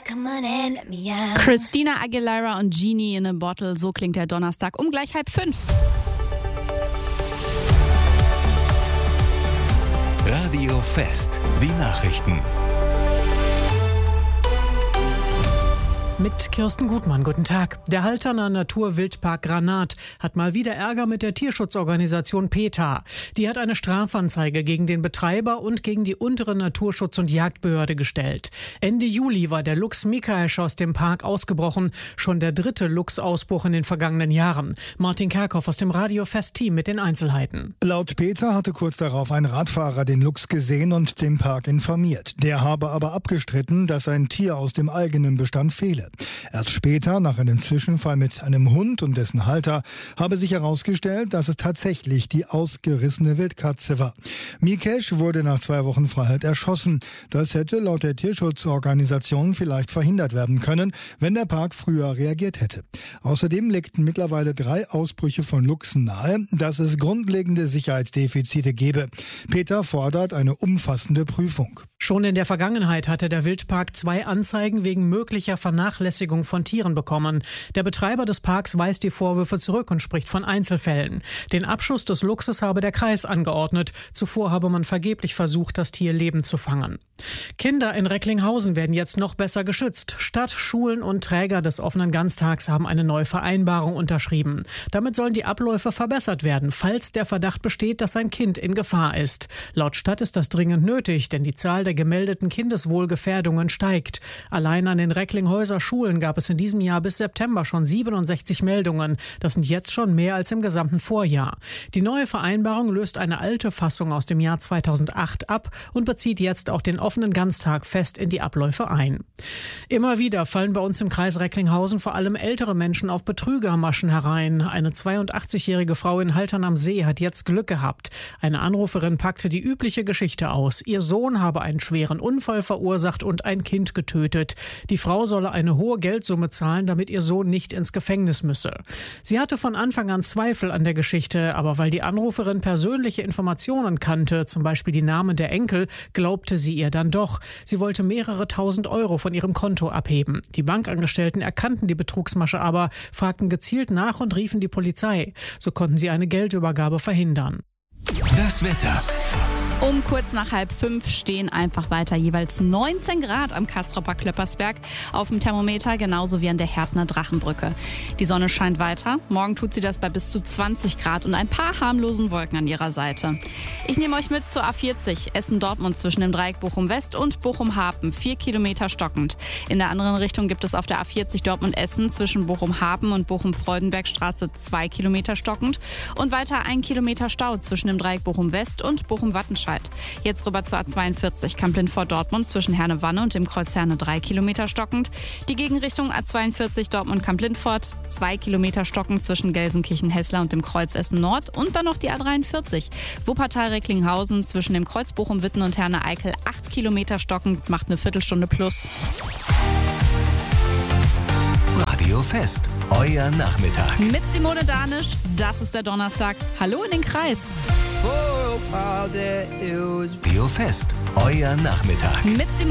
Christina Aguilera und Genie in a Bottle, so klingt der Donnerstag um gleich 4:30. Radio Fest, die Nachrichten. Mit Kirsten Gutmann, guten Tag. Der Halterner Naturwildpark Granat hat mal wieder Ärger mit der Tierschutzorganisation PETA. Die hat eine Strafanzeige gegen den Betreiber und gegen die untere Naturschutz- und Jagdbehörde gestellt. Ende Juli war der Luchs Mikaesch aus dem Park ausgebrochen. Schon der 3. Luchsausbruch in den vergangenen Jahren. Martin Kerkhoff aus dem Radio Fest-Team mit den Einzelheiten. Laut PETA hatte kurz darauf ein Radfahrer den Luchs gesehen und den Park informiert. Der habe aber abgestritten, dass ein Tier aus dem eigenen Bestand fehle. Erst später, nach einem Zwischenfall mit einem Hund und dessen Halter, habe sich herausgestellt, dass es tatsächlich die ausgerissene Wildkatze war. Mikaesch wurde nach 2 Wochen Freiheit erschossen. Das hätte laut der Tierschutzorganisation vielleicht verhindert werden können, wenn der Park früher reagiert hätte. Außerdem legten mittlerweile 3 Ausbrüche von Luchsen nahe, dass es grundlegende Sicherheitsdefizite gebe. PETA fordert eine umfassende Prüfung. Schon in der Vergangenheit hatte der Wildpark 2 Anzeigen wegen möglicher Vernachlässigung von Tieren bekommen. Der Betreiber des Parks weist die Vorwürfe zurück und spricht von Einzelfällen. Den Abschuss des Luchses habe der Kreis angeordnet. Zuvor habe man vergeblich versucht, das Tier lebend zu fangen. Kinder in Recklinghausen werden jetzt noch besser geschützt. Stadt, Schulen und Träger des offenen Ganztags haben eine neue Vereinbarung unterschrieben. Damit sollen die Abläufe verbessert werden, falls der Verdacht besteht, dass ein Kind in Gefahr ist. Laut Stadt ist das dringend nötig, denn die Zahl der gemeldeten Kindeswohlgefährdungen steigt. Allein an den Recklinghäuser Schulen gab es in diesem Jahr bis September schon 67 Meldungen. Das sind jetzt schon mehr als im gesamten Vorjahr. Die neue Vereinbarung löst eine alte Fassung aus dem Jahr 2008 ab und bezieht jetzt auch den offenen Ganztag fest in die Abläufe ein. Immer wieder fallen bei uns im Kreis Recklinghausen vor allem ältere Menschen auf Betrügermaschen herein. Eine 82-jährige Frau in Haltern am See hat jetzt Glück gehabt. Eine Anruferin packte die übliche Geschichte aus. Ihr Sohn habe einen schweren Unfall verursacht und ein Kind getötet. Die Frau solle eine hohe Geldsumme zahlen, damit ihr Sohn nicht ins Gefängnis müsse. Sie hatte von Anfang an Zweifel an der Geschichte, aber weil die Anruferin persönliche Informationen kannte, zum Beispiel die Namen der Enkel, glaubte sie ihr dann doch. Sie wollte mehrere 1.000 Euro von ihrem Konto abheben. Die Bankangestellten erkannten die Betrugsmasche aber, fragten gezielt nach und riefen die Polizei. So konnten sie eine Geldübergabe verhindern. Das Wetter. Um kurz nach 4:30 stehen einfach weiter jeweils 19 Grad am Castropper Klöppersberg auf dem Thermometer, genauso wie an der Härtner Drachenbrücke. Die Sonne scheint weiter. Morgen tut sie das bei bis zu 20 Grad und ein paar harmlosen Wolken an ihrer Seite. Ich nehme euch mit zur A40 Essen-Dortmund zwischen dem Dreieck Bochum-West und Bochum-Hapen. 4 Kilometer stockend. In der anderen Richtung gibt es auf der A40 Dortmund-Essen zwischen Bochum-Hapen und Bochum-Freudenbergstraße 2 Kilometer stockend und weiter 1 Kilometer Stau zwischen dem Dreieck Bochum-West und Bochum-Wattenscheid. Jetzt rüber zur A42 Kamplin-Vor-Dortmund zwischen Herne-Wanne und dem Kreuz Herne 3 Kilometer stockend. Die Gegenrichtung A42 Dortmund-Kamplin-Fort 2 Kilometer stockend zwischen Gelsenkirchen-Hessler und dem Kreuz Essen-Nord. Und dann noch die A43 Wuppertal-Recklinghausen zwischen dem Kreuz Bochum-Witten und Herne-Eickel 8 Kilometer stockend, macht eine Viertelstunde plus. Radio Fest, euer Nachmittag. Mit Simone Danisch, das ist der Donnerstag. Hallo in den Kreis. Radio Fest, euer Nachmittag. Mit Simone